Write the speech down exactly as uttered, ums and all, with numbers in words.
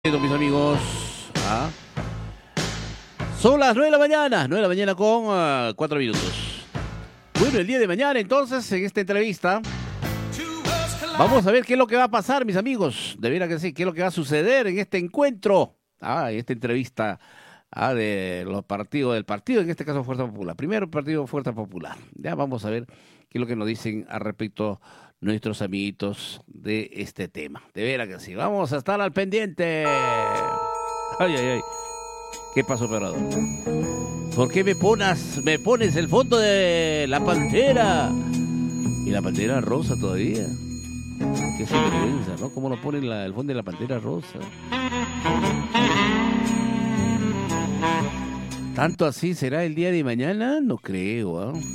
Mis amigos, ¿ah? Son las nueve de la mañana, nueve de la mañana con uh, cuatro minutos. Bueno, el día de mañana entonces, en esta entrevista, vamos a ver qué es lo que va a pasar, mis amigos. De veras que sí, qué es lo que va a suceder en este encuentro, ah, en esta entrevista ah, de los partidos, del partido, en este caso Fuerza Popular. Primero partido Fuerza Popular. Ya vamos a ver qué es lo que nos dicen al respecto nuestros amiguitos de este tema. De veras que sí. Vamos a estar al pendiente. Ay, ay, ay. ¿Qué pasó, operador? ¿Por qué me pones, me pones el fondo de la pantera? Y la pantera rosa todavía. Qué sinvergüenza, ¿no? ¿Cómo lo ponen la, el fondo de la pantera rosa? ¿Tanto así será el día de mañana? No creo, ¿ah? ¿eh?